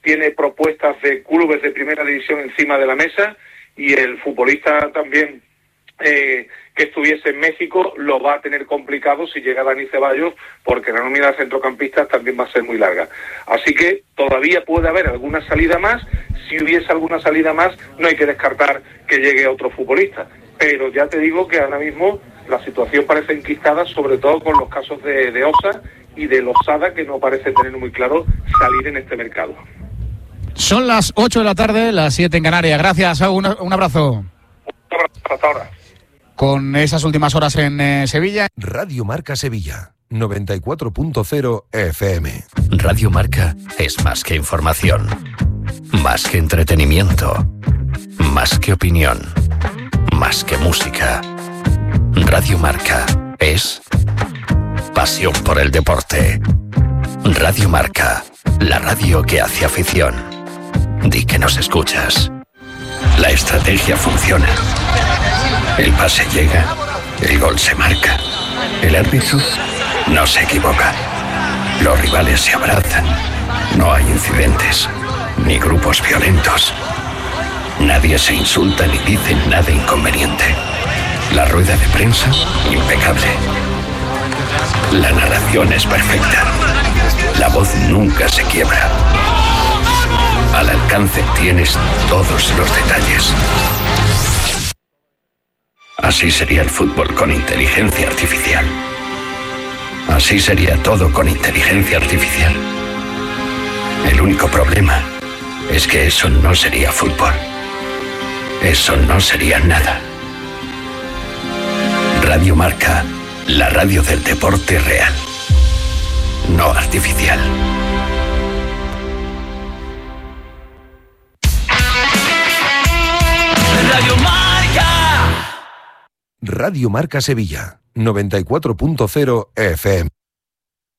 tiene propuestas de clubes de primera división encima de la mesa, y el futbolista también que estuviese en México lo va a tener complicado si llega Dani Ceballos, porque la nómina de centrocampistas también va a ser muy larga. Así que todavía puede haber alguna salida más. Si hubiese alguna salida más, no hay que descartar que llegue otro futbolista. Pero ya te digo que ahora mismo la situación parece enquistada, sobre todo con los casos de Osa y de Losada, que no parece tener muy claro salir en este mercado. Son las 8 de la tarde, las 7 en Canarias. Gracias, un abrazo. Un abrazo, hasta ahora. Con esas últimas horas en Sevilla. Radio Marca Sevilla, 94.0 FM. Radio Marca es más que información, más que entretenimiento, más que opinión, más que música. Radio Marca es pasión por el deporte. Radio Marca, la radio que hace afición. Di que nos escuchas. La estrategia funciona. El pase llega, el gol se marca. El árbitro no se equivoca. Los rivales se abrazan. No hay incidentes, ni grupos violentos. Nadie se insulta ni dice nada inconveniente. La rueda de prensa, impecable. La narración es perfecta. La voz nunca se quiebra. Al alcance tienes todos los detalles. Así sería el fútbol con inteligencia artificial. Así sería todo con inteligencia artificial. El único problema es que eso no sería fútbol. Eso no sería nada. Radio Marca, la radio del deporte real, no artificial. Radio Marca. Radio Marca Sevilla, 94.0 FM.